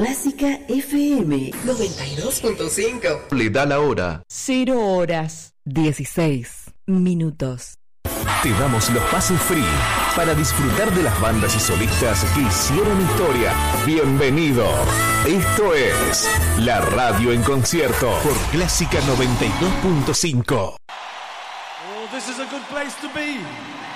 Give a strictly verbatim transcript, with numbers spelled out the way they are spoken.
Clásica F M noventa y dos punto cinco. Le da la hora. Cero horas, dieciséis minutos. Te damos los pases free para disfrutar de las bandas y solistas que hicieron historia. Bienvenido. Esto es La Radio en Concierto por Clásica noventa y dos punto cinco. Oh, this is a good place to be.